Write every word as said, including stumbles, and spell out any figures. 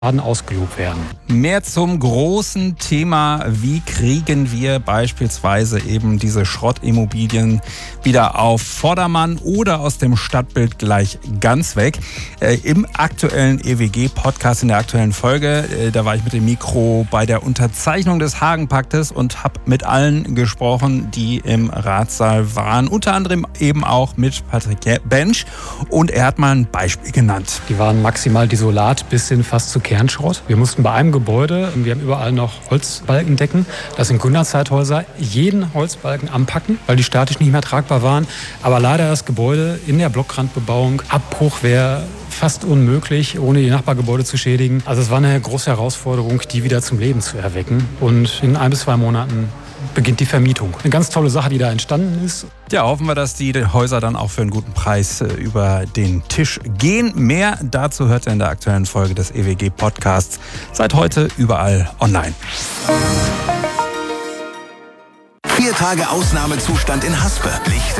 ausgelobt werden. Mehr zum großen Thema, wie kriegen wir beispielsweise eben diese Schrottimmobilien wieder auf Vordermann oder aus dem Stadtbild gleich ganz weg. Äh, Im aktuellen E W G-Podcast, in der aktuellen Folge, äh, da war ich mit dem Mikro bei der Unterzeichnung des Hagen-Paktes und habe mit allen gesprochen, die im Ratssaal waren. Unter anderem eben auch mit Patrick Bensch, und er hat mal ein Beispiel genannt. Die waren maximal desolat bis hin fast zu Kernschrott. Wir mussten bei einem Gebäude, wir haben überall noch Holzbalkendecken, das sind Gründerzeithäuser, jeden Holzbalken anpacken, weil die statisch nicht mehr tragbar waren. Aber leider das Gebäude in der Blockrandbebauung, Abbruch wäre fast unmöglich, ohne die Nachbargebäude zu schädigen. Also es war eine große Herausforderung, die wieder zum Leben zu erwecken. Und in ein bis zwei Monaten beginnt die Vermietung. Eine ganz tolle Sache, die da entstanden ist. Ja, hoffen wir, dass die Häuser dann auch für einen guten Preis äh, über den Tisch gehen. Mehr dazu hört ihr in der aktuellen Folge des E W G-Podcasts. Seit heute überall online. Vier Tage Ausnahmezustand in Haspe. Lichter